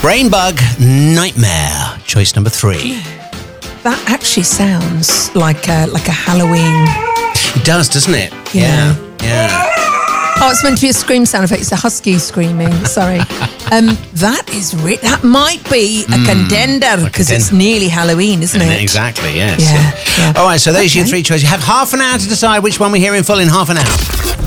Brainbug Nightmare, choice number 3. That actually sounds like a Halloween. It does, doesn't it? Yeah. Yeah. Oh, it's meant to be a scream sound effect. It's a husky screaming. Sorry. That might be a contender because it's nearly Halloween, isn't it? Exactly, yes. Yeah. All right, so those are your 3 choices. You have half an hour to decide which one we hear in full in half an hour.